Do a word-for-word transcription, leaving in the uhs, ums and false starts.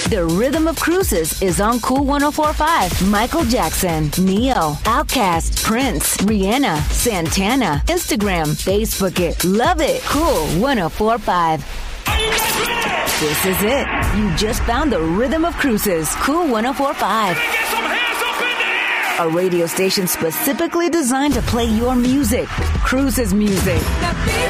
The Rhythm of Cruises is on Cool one oh four point five. Michael Jackson, Neo, Outkast, Prince, Rihanna, Santana. Instagram, Facebook it. Love it. Cool one oh four point five. This is it. You just found the Rhythm of Cruises. Cool one oh four point five. A radio station specifically designed to play your music. Cruises music.